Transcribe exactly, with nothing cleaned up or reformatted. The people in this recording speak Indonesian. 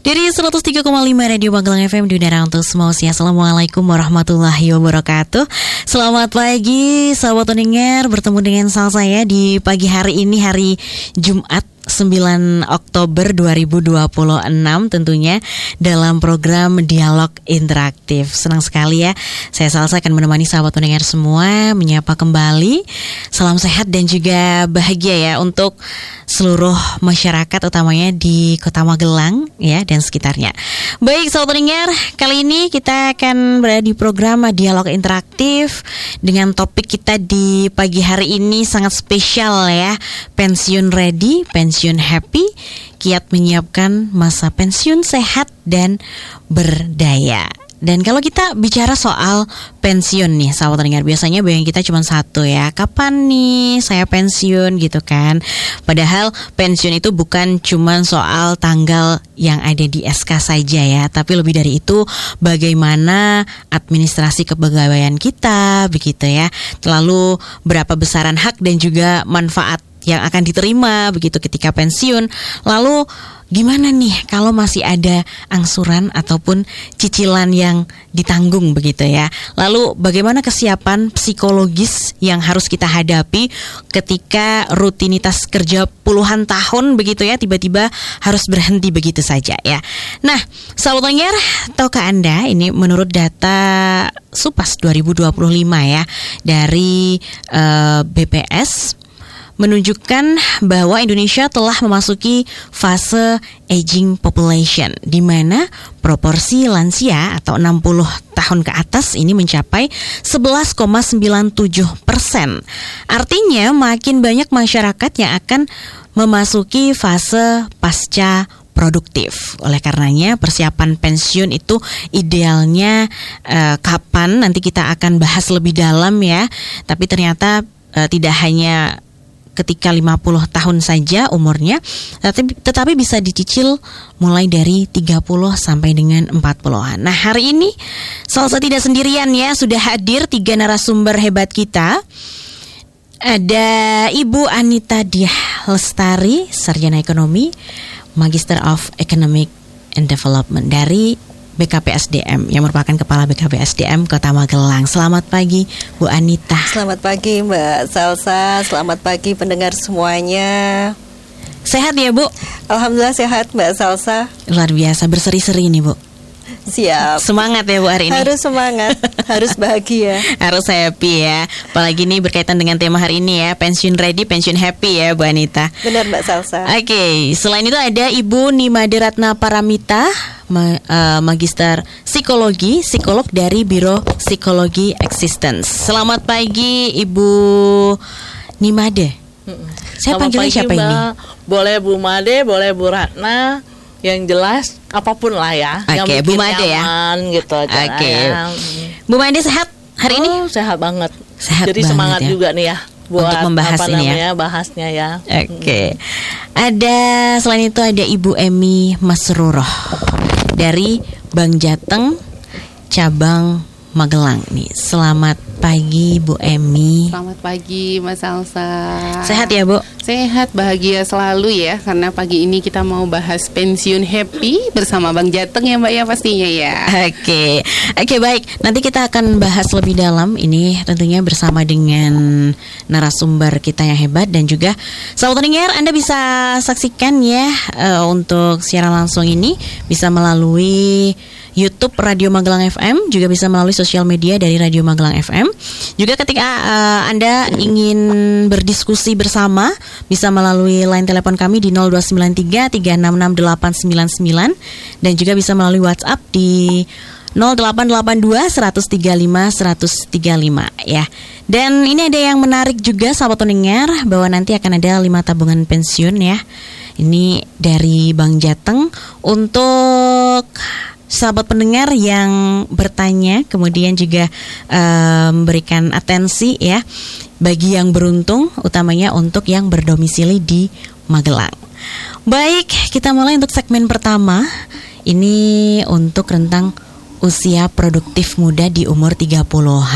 Dari seratus tiga koma lima Radio Magelang F M di udara untuk semua usia. Assalamualaikum warahmatullahi wabarakatuh. Selamat pagi sahabat pendengar, bertemu dengan saya di pagi hari ini, hari Jumat sembilan Oktober dua ribu dua puluh enam, tentunya dalam program Dialog Interaktif. Senang sekali ya, saya Salsa akan menemani sahabat pendengar semua, menyapa kembali. Salam sehat dan juga bahagia ya untuk seluruh masyarakat, utamanya di Kota Magelang ya dan sekitarnya. Baik sahabat pendengar, kali ini kita akan berada di program Dialog Interaktif dengan topik kita di pagi hari ini sangat spesial ya. Pensiun ready, pensiun happy, kiat menyiapkan masa pensiun sehat dan berdaya. Dan kalau kita bicara soal pensiun nih sahabat pendengar, biasanya bayang kita cuma satu ya, kapan nih saya pensiun gitu kan. Padahal pensiun itu bukan cuma soal tanggal yang ada di S K saja ya, tapi lebih dari itu bagaimana administrasi kepegawaian kita begitu ya. Lalu berapa besaran hak dan juga manfaat yang akan diterima begitu ketika pensiun. Lalu gimana nih kalau masih ada angsuran ataupun cicilan yang ditanggung begitu ya. Lalu bagaimana kesiapan psikologis yang harus kita hadapi ketika rutinitas kerja puluhan tahun begitu ya tiba-tiba harus berhenti begitu saja ya. Nah, sahabat pendengar, tahukah Anda ini menurut data Supas dua ribu dua puluh lima ya dari uh, B P S menunjukkan bahwa Indonesia telah memasuki fase aging population, di mana proporsi lansia atau enam puluh tahun ke atas ini mencapai sebelas koma sembilan tujuh persen. Artinya makin banyak masyarakat yang akan memasuki fase pasca produktif. Oleh karenanya persiapan pensiun itu idealnya eh, kapan, nanti kita akan bahas lebih dalam ya. Tapi ternyata eh, tidak hanya ketika lima puluh tahun saja umurnya, tetapi, tetapi bisa dicicil mulai dari tiga puluh sampai dengan empat puluhan. Nah, hari ini Salsa tidak sendirian ya, sudah hadir tiga narasumber hebat kita. Ada Ibu Anita Diah Lestari, Sarjana Ekonomi, Magister of Economic and Development dari B K P S D M, yang merupakan Kepala B K P S D M Kota Magelang. Selamat pagi Bu Anita. Selamat pagi Mbak Salsa, selamat pagi pendengar semuanya. Sehat ya Bu? Alhamdulillah sehat Mbak Salsa. Luar biasa, berseri-seri nih Bu. Siap. Semangat ya Bu hari ini. Harus semangat, harus bahagia, harus happy ya. Apalagi ini berkaitan dengan tema hari ini ya, pensiun ready, pensiun happy ya Bu Anita. Benar Mbak Salsa. Oke, okay. Selain itu ada Ibu Nimade Ratna Paramita, ma- uh, Magister Psikologi, psikolog dari Biro Psikologi Existence. Selamat pagi Ibu Nimade. Saya Selamat panggilnya pagi, siapa Mbak. ini? Boleh Bu Made, boleh Bu Ratna. Yang jelas apapun lah ya. Oke, okay, Bu Made ya. Gitu aja. Oke. Okay. Ya. Bu Made sehat hari oh, ini? Sehat banget. Sehat Jadi banget semangat ya. juga nih ya buat untuk membahas apa ini namanya, ya. bahasnya ya. Oke. Okay. Ada selain itu ada Ibu Emi Masruroh dari Bank Jateng cabang Magelang nih. Selamat pagi Bu Emi. Selamat pagi Mas Salsa. Sehat ya Bu? Sehat, bahagia selalu ya. Karena pagi ini kita mau bahas pensiun happy bersama Bank Jateng ya Mbak ya pastinya ya. Oke, oke baik. Nanti kita akan bahas lebih dalam ini tentunya bersama dengan narasumber kita yang hebat. Dan juga sahabat pendengar, Anda bisa saksikan ya uh, untuk siaran langsung ini bisa melalui YouTube Radio Magelang F M, juga bisa melalui sosial media dari Radio Magelang F M. Juga ketika uh, Anda ingin berdiskusi bersama, bisa melalui line telepon kami di nol dua sembilan tiga tiga enam enam delapan sembilan sembilan, dan juga bisa melalui WhatsApp di nol delapan delapan dua satu tiga lima satu tiga lima ya. Dan ini ada yang menarik juga sahabat pendengar, bahwa nanti akan ada lima tabungan pensiun ya. Ini dari Bank Jateng untuk sahabat pendengar yang bertanya, kemudian juga um, memberikan atensi ya bagi yang beruntung, utamanya untuk yang berdomisili di Magelang. Baik, kita mulai untuk segmen pertama. Ini untuk rentang usia produktif muda di umur tiga puluhan.